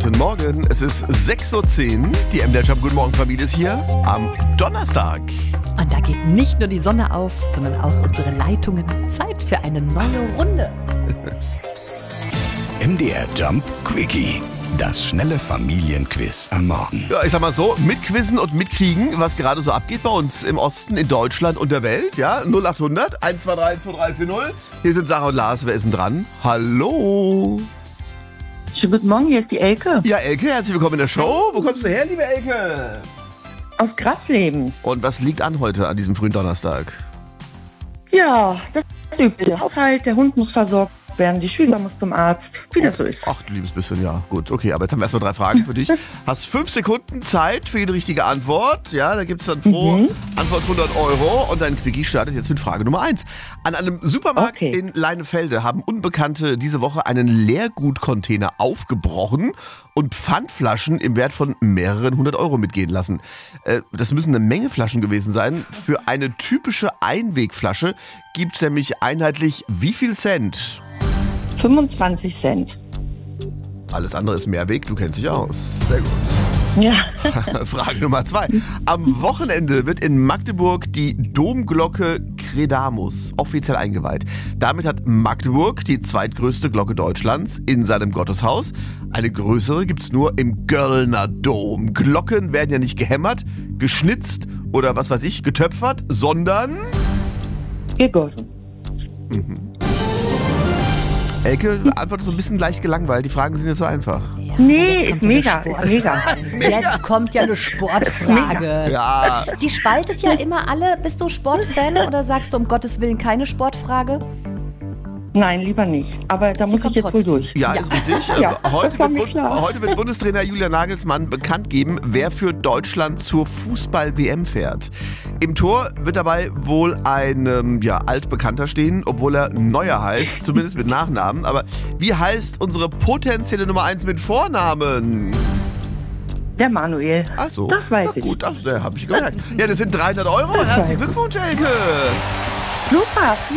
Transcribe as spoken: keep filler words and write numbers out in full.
Guten Morgen, es ist sechs Uhr zehn. Die M D R Jump Guten Morgen Familie ist hier am Donnerstag. Und da geht nicht nur die Sonne auf, sondern auch unsere Leitungen. Zeit für eine neue Runde. M D R Jump Quickie. Das schnelle Familienquiz am Morgen. Ja, ich sag mal so, mitquizzen und mitkriegen, was gerade so abgeht bei uns im Osten, in Deutschland und der Welt. Ja, null acht hundert, eins zwei drei, zwei drei vier null. Hier sind Sarah und Lars, wer ist denn dran? Hallo. Schönen guten Morgen, hier ist die Elke. Ja, Elke, herzlich willkommen in der Show. Wo kommst du her, liebe Elke? Aus Grasleben. Und was liegt an heute, an diesem frühen Donnerstag? Ja, das ist übliche. Haushalt, der Hund muss versorgt werden, die Schüler muss zum Arzt, wie das so ist. Ach, du liebes bisschen, ja. Gut, okay, aber jetzt haben wir erstmal drei Fragen für dich. Hast fünf Sekunden Zeit für jede richtige Antwort. Ja, da gibt es dann pro Mhm. Antwort hundert Euro. Und dein Quickie startet jetzt mit Frage Nummer eins. An einem Supermarkt Okay. in Leinefelde haben Unbekannte diese Woche einen Leergutcontainer aufgebrochen und Pfandflaschen im Wert von mehreren hundert Euro mitgehen lassen. Äh, das müssen eine Menge Flaschen gewesen sein. Für eine typische Einwegflasche gibt es nämlich einheitlich wie viel Cent? fünfundzwanzig Cent. Alles andere ist Mehrweg, du kennst dich aus. Sehr gut. Ja, Frage Nummer zwei. Am Wochenende wird in Magdeburg die Domglocke Credamus offiziell eingeweiht. Damit hat Magdeburg die zweitgrößte Glocke Deutschlands in seinem Gotteshaus. Eine größere gibt es nur im Göllner Dom. Glocken werden ja nicht gehämmert, geschnitzt oder was weiß ich, getöpfert, sondern... gegossen. Elke, du antwortest so ein bisschen leicht gelangweilt. Die Fragen sind ja so einfach. Ja, Nee, jetzt ist kommt ja eine mega, Sport- ist mega. Jetzt kommt ja eine Sportfrage. Ja, Die spaltet ja immer alle. Bist du Sportfan oder sagst du um Gottes Willen keine Sportfrage? Nein, lieber nicht. Aber da Sie muss ich kommt jetzt wohl trotzdem. durch. Ja, Ja. ist richtig. Ja, Äh, heute, das war wird mir Bund, klar. heute wird Bundestrainer Julian Nagelsmann bekannt geben, wer für Deutschland zur Fußball-W M fährt. Im Tor wird dabei wohl ein ähm, ja, Altbekannter stehen, obwohl er Neuer heißt, zumindest mit Nachnamen. Aber wie heißt unsere potenzielle Nummer eins mit Vornamen? Der Manuel. Ach so. Das weiß Na ich. gut, das äh, habe ich gemerkt. Ja, das sind dreihundert Euro. Herzlichen Glückwunsch, Elke. Super.